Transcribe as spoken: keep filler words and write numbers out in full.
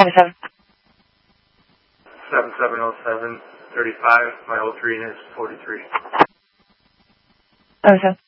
seven seven. seven seven zero seven thirty-five. My O three is forty-three. seven seven.